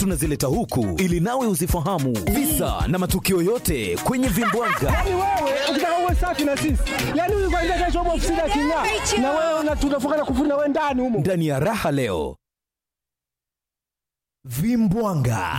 tunazileta huku ili nawe uzifahamu visa na matukio yote kwenye Vimbwanga. Yaani wewe ukitaka uwe safi na sisi, yaani wewe kwanza kesho hapo ofisini kinga, na wewe unatunafuka na kufuna wewe ndani humo. Ndani ya Raha Leo. Vimbwanga.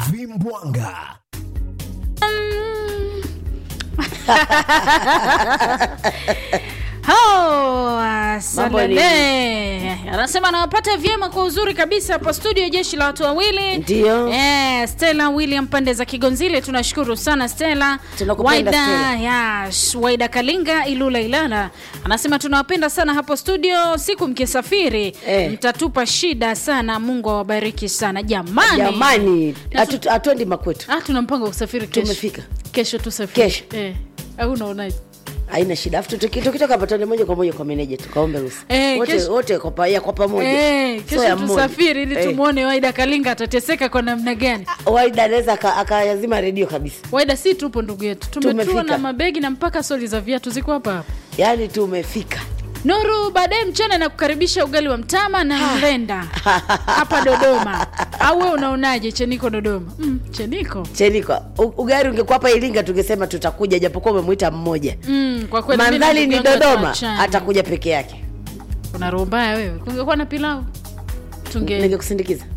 Salale. Anasema anawapata vyema kwa uzuri kabisa hapa studio Jeshi la Watu Wawili. Ndio. Stella William pande za Kigonzile, tunashukuru sana Stella. Tunakupenda Stella. Waida Kalinga Ilula Ilala. Anasema tunawapenda sana hapo studio, siku mkisafiri mtatupa shida sana. Mungu awabariki sana jamani. Atuendi makwetu. Tuna mpango kusafiri kesho. Tumefika. Kesho tusafiri. Kesho. Au unaonaje? Haina shida. Afu tukitoka hapa tuende moja kwa moja kwa manager tukaombe ruhusa. Wote kwa pamoja. Kesho tusafiri ili tumuone Waida Kalinga atateseka kwa namna gani. Waida anaweza akayazima radio kabisa. Waida si tupo ndugu yetu. Tumetua na mabegi na mpaka soli za viatu ziko hapa. Yaani tumefika. Nuru baadaye mchana na kukaribisha ugali wa mtama na mrenda hapa Dodoma. Au wewe unaonaje Cheniko Dodoma? Cheniko. Ugali ungekuwa hapa Iringa tungesema tutakuja japokuwa umemuita mmoja. Kwa kweli mandhari ni Dodoma, atakuja peke yake. Una roho mbaya wewe. Kungekuwa na pilau ningekusindikiza.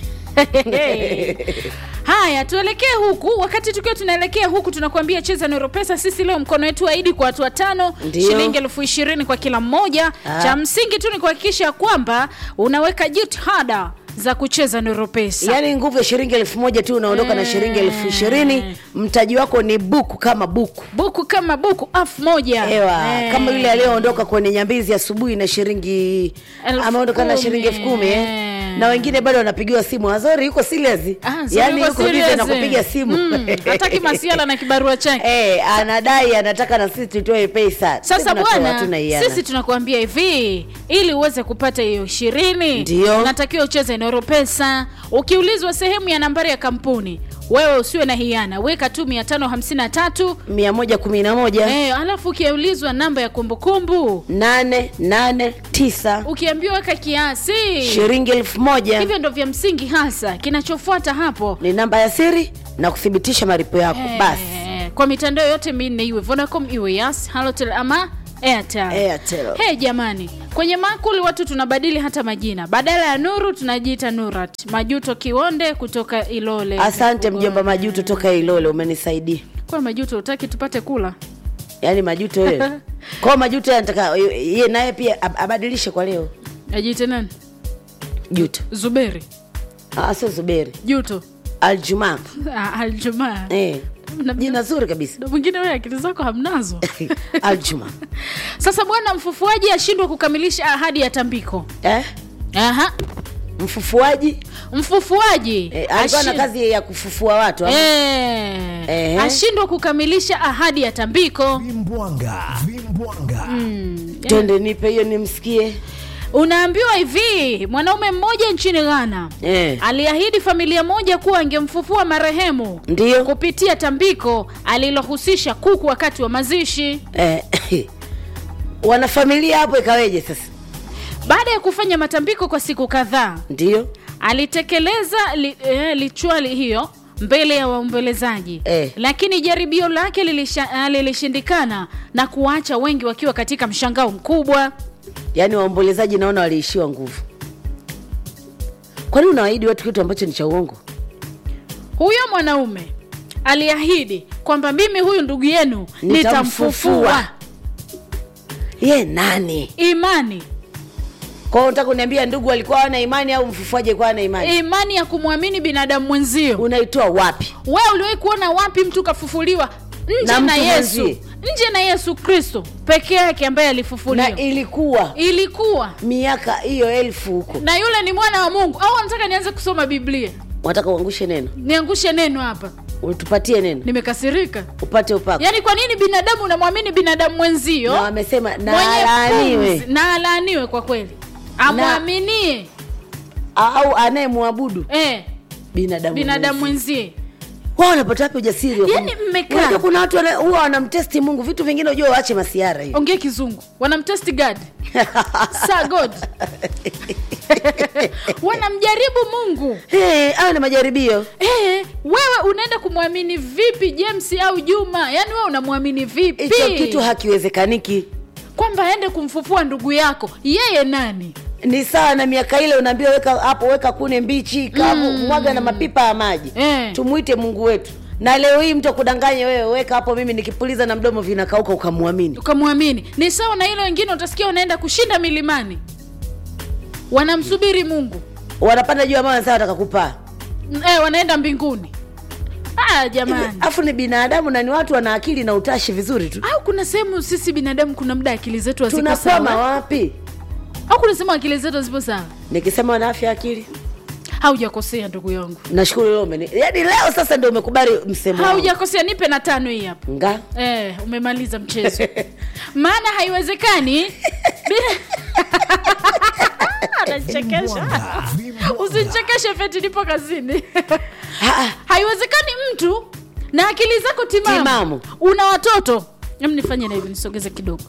Haya, tuelekee huku. Wakati tukiwa tunaelekea huku tunakuambia cheza Nuru Pesa. Sisi leo mkono wetu waidi kwa watu 5, shilingi 20,000 kwa kila mmoja. Cha msingi tu ni kuhakikisha kwamba unaweka jitihada za kucheza Nuru Pesa. Yaani nguvu ya shilingi 1,000 tu unaondoka na shilingi 20,000. Mtaji wako ni buku kama buku. Buku kama buku 1,000. Kama yule aliyoondoka kwenye Nyambizi asubuhi na shilingi ameondoka na shilingi 10,000. Na wengine bado wanapigiwa simu. Azori yuko serious. Yaani yuko busy na kupiga simu. Hataki masiala na kibarua chake. Anadai anataka na sisi tutoe pesa. Sasa bwana, sisi tunakuambia hivi, ili uweze kupata hiyo 20, unatakiwa ucheze Nuru Pesa. Ukiulizwa sehemu ya nambari ya kampuni, wewe usiwe na hiana, weka tu 553 111. Alafu ukiulizwa namba ya kumbukumbu 889. Ukiambiwa weka kiasi shilingi 1,000. Hivyo ndio vya msingi hasa. Kinachofuata hapo ni namba ya siri na kudhibitisha malipo yako. Basi kwa mitandao yote minne, iwe Vodacom, iwe Yas, Halotel ama Airtel. Jamani, kwenye makuli watu tunabadili hata majina. Badala ya Nuru tunajiita Nurat. Majuto Kionde kutoka Ilole. Asante mjomba Majuto toka Ilole, umenisaidia. Kwa Majuto utaki tupate kula? Yaani Majuto wewe. Kwa Majuto anataka yeye naye pia abadilishe kwa leo. Ajiite nani? Juto. Zuberi. Sio Zuberi. Juto. Aljuma. Aljuma. Jina zuri kabisa. Mwingine wewe akili zako hamnazo. Aljuma. Sasa bwana, mfufuaji ashindwa kukamilisha ahadi ya tambiko. Mfufuaji alikuwa na kazi ya kufufua watu. Ashindwa kukamilisha ahadi ya tambiko. Vimbwanga. Twende nipe hiyo nimsikie. Unaambiwa hivi, mwanaume mmoja nchini Ghana aliahidi familia moja kuwa angemfufua marehemu kupitia tambiko alilohusisha kuku wakati wa mazishi. Wanafamilia hapo ikaweje sasa? Baada ya kufanya matambiko kwa siku kadhaa, alitekeleza rituali hiyo mbele ya waombolezaji. Lakini jaribio lake lilishindikana na kuacha wengi wakiwa katika mshangao mkubwa. Yaani waombolezaji naona waliishiwa nguvu. Kwa nini unaahidi watu kitu ambacho ni cha uongo? Huyo mwanaume aliahidi kwamba mimi huyu ndugu yenu nitamfufua. Nani? Imani. Kwa hiyo unataka kuniambia ndugu alikuwa hana imani au mfufuaje kwa hana imani? Imani ya kumwamini binadamu mwenzio. Unaitoa wapi? Wewe uliwahi kuona wapi mtu kafufuliwa nje na Yesu? Nje na Yesu Kristo peke yake ambaye alifufuliwa. Na ilikuwa miaka hiyo 1000 huko. Na yule ni mwana wa Mungu. Au unataka nianze kusoma Biblia? Unataka uangushe neno? Niangushe neno hapa. Utupatie neno. Nimekasirika. Upate upako. Yaani kwa nini binadamu unamwamini binadamu mwenzio? Na wamesema na laaniwe kwa kweli. Amwaminie au anayemwabudu binadamu mwenzie. Wao wanapata wapi ujasiri? Yaani mmekaa. Unajua kuna watu huwa wanamtesti Mungu, vitu vingine unajua waache masiara hiyo. Ongea kizungu. Wanamtesti God. Sa God. Wanamjaribu Mungu. Hayo ni majaribio. Wewe unaenda kumwamini vipi James au Juma? Yaani wewe unamwamini vipi? Hicho kitu hakiwezekaniki. Kwamba aende kumfufua ndugu yako. Yeye nani? Ni sawa na miaka ile unaambiwa weka hapo, weka kune mbichi, kavu, mwaga na mapipa ya maji. Tumuite Mungu wetu. Na leo hii mtu akudanganye wewe, weka hapo, mimi nikipuliza na mdomo vinakauka, ukamwamini. Ni sawa na hilo, wengine utasikia wanaenda kushinda milimani. Wanamsubiri Mungu. Wanapanda juu ya mawe sasa watakakupaa. Wanaenda mbinguni. Jamani. Afu ni binadamu na ni watu wana akili na utashi vizuri tu. Au kuna sehemu sisi binadamu kuna muda akili zetu haziko sawa. Tunasoma wapi? Au kuna sehemu akili zetu hazipo sawa? Nikisema wana afya akili. Haujakosea ndugu yangu. Nashukuru leo yaani leo sasa ndio umekubali msemo. Haujakosea, nipe na 5 hii hapa. Nga? Umemaliza mchezo. Maana haiwezekani. Anachekesha. Usichekeshe Feti, nipo kazini. Haiwezekani mtu na akili zako timamu. Una watoto. Hebu nifanye na hivi, nisogeze kidogo.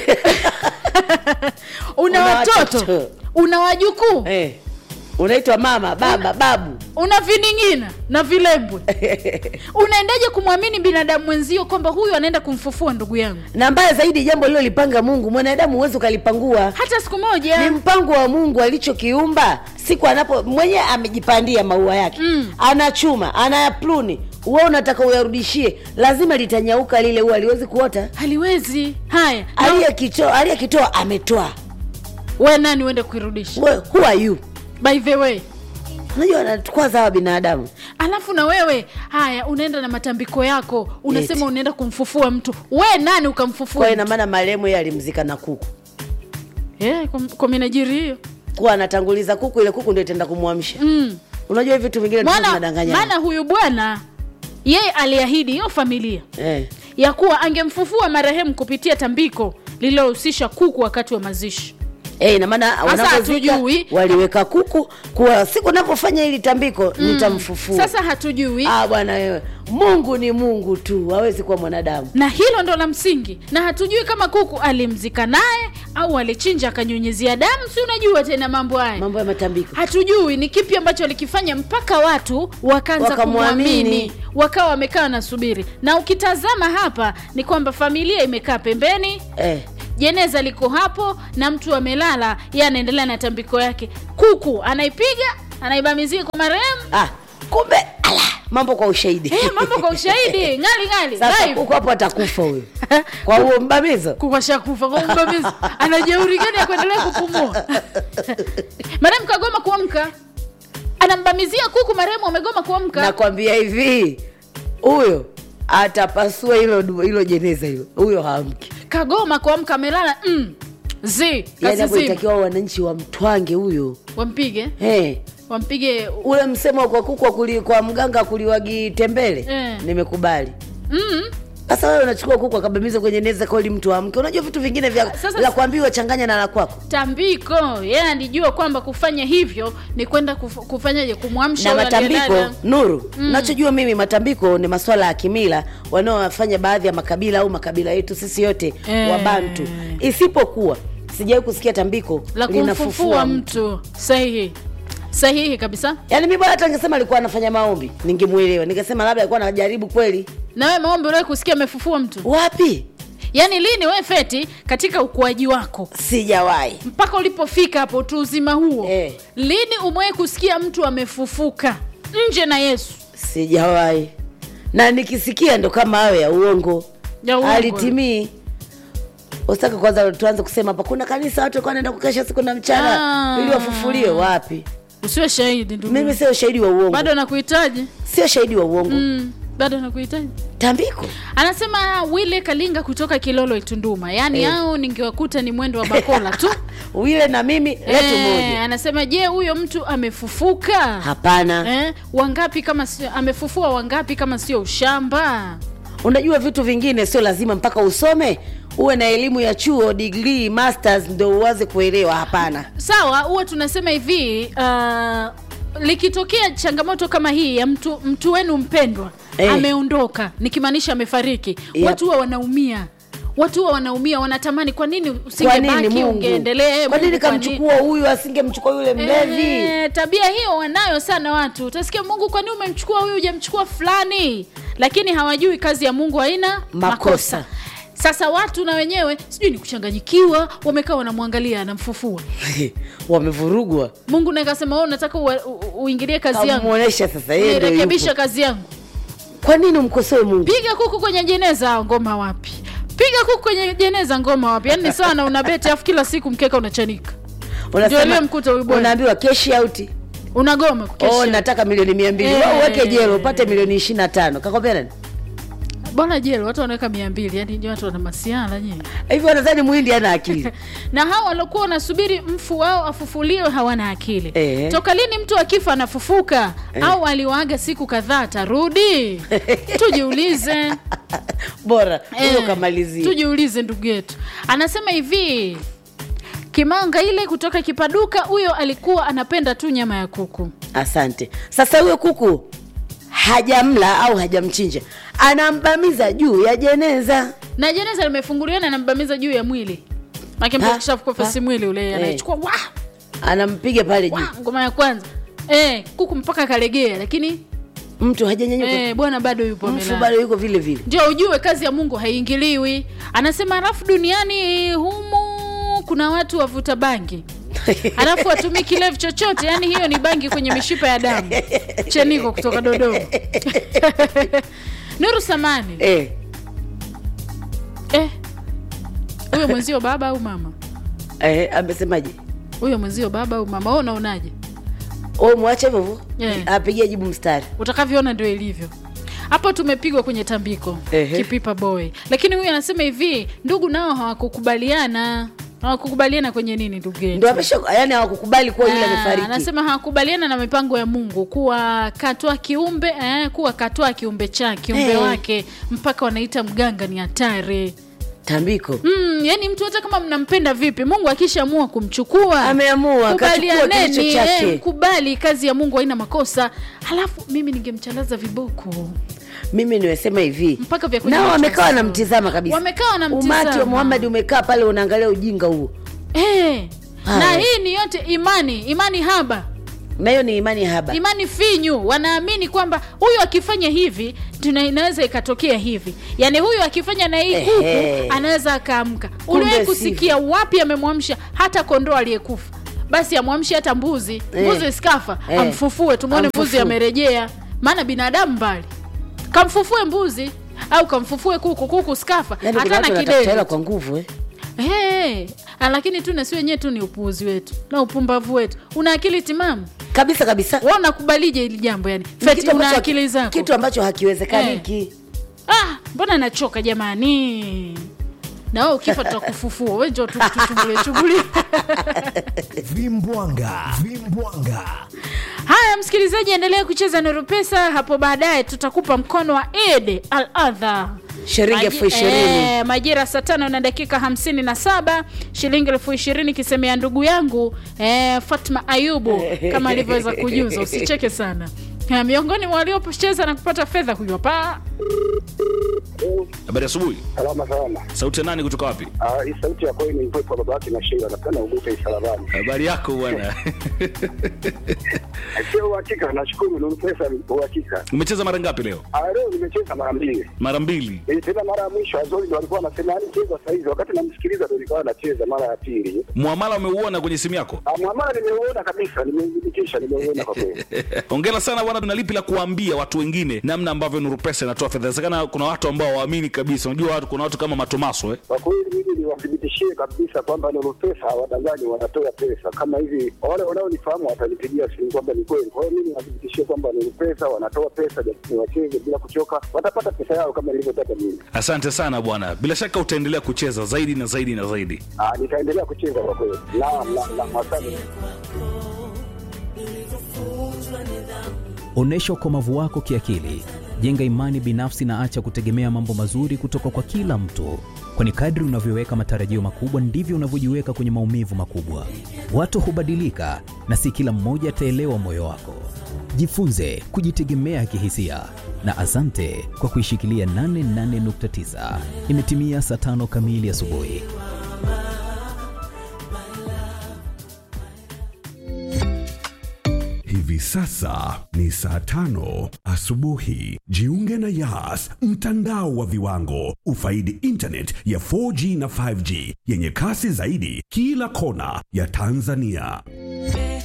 Una watoto. Una wajukuu. Unaitwa mama, baba, babu. Una viningina na vilembwe. Unaendaje kumwamini binadamu mwenzio kwamba huyu anaenda kumfufua ndugu yangu? Na mbaya zaidi, jambo lilo lipanga Mungu, mwanadamu uwezo kalipangua hata siku moja. Ni mpango wa Mungu alichokiumba. Siku anapo mwenye amejipandia maua yake, anachuma, anayapluni, wewe unataka uyarudishie, lazima litanyauka lile ua, haliwezi kuota. Haliwezi. Haya. Aliyekitoa ametoa. Wewe nani uende kuirudisha? Who are you? By the way, unajua anatukwaza hawa binadamu. Alafu na wewe, haya unaenda na matambiko yako, unasema unaenda kumfufua mtu. Wewe nani ukamfufua? Kwa ina maana marehemu yeye alimzika na kuku. Kwa minajiri hiyo. Kwa anatanguliza kuku, ile kuku ndio itaenda kumwamsha. Unajua vitu vingine tunadanganyana. Maana huyu bwana yeye aliahidi hiyo familia ya kuwa angemfufua marehemu kupitia tambiko lililohusisha kuku wakati wa mazishi. Na maana wanapozika waliweka kuku kwa siku napofanya hili tambiko nitamfufua. Sasa hatujui. Bwana wewe, Mungu ni Mungu tu, hawezi kuwa mwanadamu. Na hilo ndo la msingi. Na hatujui kama kuku alimzika naye au alichinja akanyunyizia damu, si unajua tena mambo haya. Mambo ya matambiko. Hatujui ni kipi ambacho alikifanya mpaka watu wakaanza kumwamini, wakawa wamekaa na subiri. Na ukitazama hapa ni kwamba familia imekaa pembeni. Jeneza liko hapo na mtu amelala, yeye anaendelea na tambiko yake. Kuku anaipiga, anaibamizia kwa marehemu. Kumbe mambo kwa ushahidi. Mambo kwa ushahidi. Ngali. Sasa kuku hapo atakufa huyo. Kwa huo mbamizo. Kuku ashakufa kwa mbamizo. Anajeuri gani ya kuendelea kupumua? Marehemu kagoma kuamka. Anambamizia kuku, marehemu amegoma kuamka. Nakwambia hivi, huyo atapasua hilo jeneza hilo. Huyo haamki. Kagoma kuamka, amelala. Yaani itakiwa wananchi wamtwange huyo. Wampige? Wampige ule msemo kwa kuku kwa mganga kuliwagi tembele. Nimekubali. Sasa wewe unachukua kuku akabamiza kwenye neza koli mtu amke. Unajua vitu vingine vya la kuambiwa changanya na la kwako. Tambiko, yeye anajua kwamba kufanya hivyo ni kwenda kufanyaje, kumwamsha na matambiko. Nuru, ninachojua mimi matambiko ni masuala ya kimila wanaofanya baadhi ya makabila au makabila yetu sisi yote wa Bantu. Isipokuwa sijawahi kusikia tambiko linafufua mtu. Sahihi kabisa. Yaani mimi bwana hata ningesema alikuwa anafanya maombi, ningemuelewa. Ningesema labda alikuwa anajaribu kweli. Na wewe maombi uliwahi kusikia amefufua mtu? Wapi? Yaani lini wewe Feti katika ukuaji wako? Sijawahi. Mpaka ulipofika hapo tu uzima huo. Lini umewahi kusikia mtu amefufuka nje na Yesu? Sijawahi. Na nikisikia ndo kama hayo ya uongo. Alitimii. Usitaka kwanza tuanze kusema hapa kuna kanisa watu kwa wanaenda kukesha siku na mchana ili wafufuliwe. Wapi? Usiwe shahidi ndugu. Mimi sio shahidi wa uongo. Bado nakuhitaji. Sio shahidi wa uongo. Bado nakuhitaji. Tambiko. Anasema Wile Kalinga kutoka Kilolo Itunduma. Yaani hao ningewakuta ni mwendo wa bakola tu. Wile na mimi letu moja. Anasema je, huyo mtu amefufuka? Hapana. Wangapi kama amefufua, wangapi kama sio ushamba? Unajua vitu vingine sio lazima mpaka usome. Uwe na elimu ya chuo, degree, masters ndio uanze kuelewa. Hapana. Sawa, huwa tunasema hivi, likitokea changamoto kama hii ya mtu wenu mpendwa ameondoka, nikimaanisha amefariki, watu huwa wanaumia. Watu wanaumia, wanatamani kwa nini usingebaki ungeendelee? Kwa nini kamchukua huyu asingemchukua yule mlevi? Tabia hiyo wanayo sana watu. Utasikia Mungu, kwa nini umemchukua huyu hujamchukua fulani? Lakini hawajui kazi ya Mungu haina makosa. Sasa watu na wenyewe sijui ni kuchanganyikiwa, wamekaa wanamwangalia anamfufua. Wamevurugwa. Mungu naye akasema wewe unataka uingilie kazi yangu. Muonesha sasa yeye ndio rekebisha kazi yangu. Kwa nini umkosoe Mungu? Piga kuku kwenye jeneza, ngoma wapi? Piga kuku kwenye jeneza, ngoma wapi? Yaani sana unabeti afu kila siku mkeka unachanika. Unasema mkuta huyu bwana. Unaambiwa cash out. Unagoma kesho. Nataka milioni 200. Wewe uweke jelo upate milioni 25. Kakwambia nani? Bwana jelo watu wanaweka 200, yani ndio watu wana masiala nyinyi. Hivyo wanadhani muhindi hana akili. Na hao walikuwa wanasubiri mfu wao afufuliwe hawana akili. Toka lini mtu akifa anafufuka? Au aliwaaga siku kadhaa atarudi? Tujiulize. Bora hiyo kamalizie. Tujiulize ndugu yetu. Anasema hivi, Kimanga ile kutoka Kipaduka, huyo alikuwa anapenda tu nyama ya kuku. Asante. Sasa huyo kuku hajamla au hajamchinja, anambamiza juu ya jeneza. Na jeneza limefunguliwa na anambamiza juu ya mwili. Makimpisha kwa mwili ule anachukua anampiga pale juu. Ngoma ya kwanza. Kuku mpaka kalegea, lakini mtu hajanyanyuka. Bwana bado yupo mbele. Mfu bado yuko vile vile. Ndio ujue kazi ya Mungu haiingiliwi. Anasema alafu duniani humu kuna watu wavuta bangi. Alafu watumii kilevu chochote, yani hiyo ni bangi kwenye mishipa ya damu. Cheniko kutoka Dodoma. Nuru Samani. Huyo mwenzio baba au mama? Amesemaje? Huyo mwenzio baba au mama? Wewe unaonaje? Muache hivyo. Apigie jibu mstari. Utakavyoona ndio ilivyo. Hapo tumepigwa kwenye tambiko. Kipipa boy. Lakini huyu anasema hivi, ndugu nao hawakukubaliana. Hawakukubaliana kwenye nini ndugu yetu? Ndio yani hawakukubali kuwa yule amefariki. Anasema hawakubaliana na mipango ya Mungu kuwa katoa kiumbe kiumbe chake, kiumbe wake mpaka wanaita mganga ni hatari. Tambiko. Yani mtu hata kama mnampenda vipi, Mungu akishaamua kumchukua, ameamua akachukua kilicho chake. Kubali kazi ya Mungu haina makosa. Halafu mimi ningemchalaza viboko. Mimi niwesema hivi. Nao wamekaa na mtizama kabisa. Wamekaa na mtizama. Umati wa Muhammad umekaa pale unaangalia ujinga huo. Na hii ni yote imani haba. Na hiyo ni imani haba. Imani finyu. Wanaamini kwamba huyu akifanya hivi inaweza ikatokea hivi. Yaani huyu akifanya na hii kuku anaweza akaamka. Uliwahi kusikia wapi amemwamsha hata kondoo aliyekufa? Basi amwamshe hata mbuzi. Mbuzi iskafa, amfufue tumuone mbuzi amerejea. Maana binadamu mbali. Kamfufue mbuzi au kamfufue kuku skafa, yani hata na kideri kwa nguvu lakini tu na si wenyewe tu ni upuuzi wetu na upumbavu wetu. Una akili timamu kabisa. Wewe unakubalije hili jambo yani? Feti una akili zako. Kitu ambacho hakiwezekani hiki. Mbona nachoka jamani? Na wewe ukifa tutakufufua. Wewe njoo tutumbulie. Vimbwanga. Haya msikilizaji, endelea kucheza Nuru Pesa. Hapo baadaye tutakupa mkono wa Eid al-Adha. Shilingi 20,000. Majira saa 5:57, shilingi 20,000 kisemea ndugu yangu Fatma Ayubu kama alivyoweza kujuza. Usicheke sana. Miongoni mwa waliocheza na kupata fedha huyu hapa. Habari asubuhi. Salama. Sauti nani kutoka wapi? Hii sauti yako ni mpepo wa babaki na Sheila, napenda ugupe Isalabani. Habari yako bwana? Sio uhakika, nashukuru Nuru Pesa ni uhakika. Umecheza mara ngapi leo? Leo nimecheza mara 2. Mara 2. Tena mara ya mwisho Azori ndio alikuwa anasema yani cheza sasa hivi, wakati namsikiliza ndio nilikuwa nacheza mara ya pili. Muamala umeuona kwenye simu yako? Muamala nimeuona kabisa, nimeudhibitisha, nimeuona kwa kweli. Hongera sana bwana, tunalipi la kuambia watu wengine namna ambavyo Nuru Pesa inatoa fedha. Inawezekana kuna watu ambao waamini kabisa. Unajua kuna watu kama Matomaso Kwa kweli mimi niwathibitishie kabisa kwamba Nuru Pesa hawadanganyi, wanatoa pesa. Kama hivi wale wanaonifahamu watanipigia simu kwamba ni kweli. Kwa hiyo mimi niwathibitishie kwamba Nuru Pesa wanatoa pesa, jamii wacheze bila kuchoka, watapata pesa yao kama nilivyotaka mimi. Asante sana bwana. Bila shaka utaendelea kucheza zaidi na zaidi na zaidi. Nitaendelea kucheza kwa kweli. Naam, asante. Onesha ukomavu wako kiakili. Jenga imani binafsi na acha kutegemea mambo mazuri kutoka kwa kila mtu. kwani kadri unavyoweka matarajio makubwa ndivyo unavyojiweka kwenye maumivu makubwa. Watu hubadilika na si kila mmoja ataelewa moyo wako. Jifunze kujitegemea kihisia na asante kwa kuishikilia 88.9. Imetimia saa 5 kamili asubuhi. Hivi sasa ni saa 5 asubuhi. Jiunge na Yas, mtandao wa viwango. Ufaidi internet ya 4G na 5G yenye kasi zaidi kila kona ya Tanzania.